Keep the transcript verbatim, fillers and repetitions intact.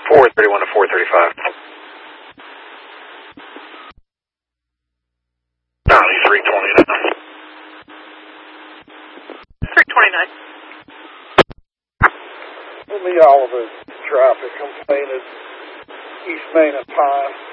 four thirty-one to four thirty-five. County three twenty-nine. three twenty-nine. Lee Oliver traffic complained at East Main and Pine.